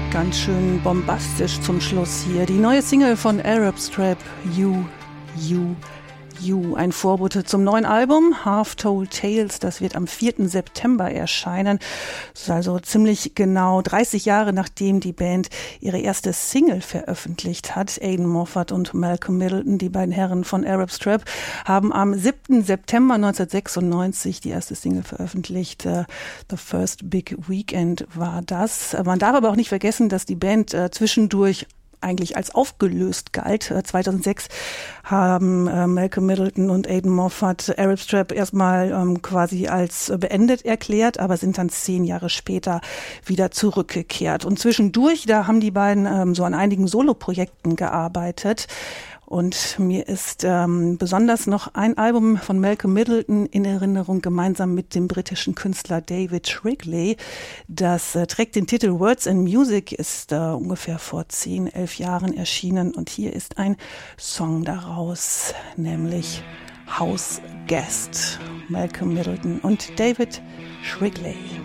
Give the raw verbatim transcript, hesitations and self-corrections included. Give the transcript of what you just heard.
Ganz schön bombastisch zum Schluss hier. Die neue Single von Arab Strap, You, You, You. Ein Vorbote zum neuen Album, Half Told Tales. Das wird am vierten September erscheinen. Das ist also ziemlich genau dreißig Jahre, nachdem die Band ihre erste Single veröffentlicht hat. Aidan Moffat und Malcolm Middleton, die beiden Herren von Arab Strap, haben am siebten September neunzehnhundertsechsundneunzig die erste Single veröffentlicht. The First Big Weekend war das. Man darf aber auch nicht vergessen, dass die Band zwischendurch eigentlich als aufgelöst galt. zweitausendsechs haben äh, Malcolm Middleton und Aidan Moffat Arab Strap erstmal ähm, quasi als beendet erklärt, aber sind dann zehn Jahre später wieder zurückgekehrt. Und zwischendurch, da haben die beiden ähm, so an einigen Soloprojekten gearbeitet. Und mir ist ähm, besonders noch ein Album von Malcolm Middleton in Erinnerung, gemeinsam mit dem britischen Künstler David Shrigley. Das äh, trägt den Titel Words and Music, ist äh, ungefähr vor zehn, elf Jahren erschienen. Und hier ist ein Song daraus, nämlich House Guest. Malcolm Middleton und David Shrigley.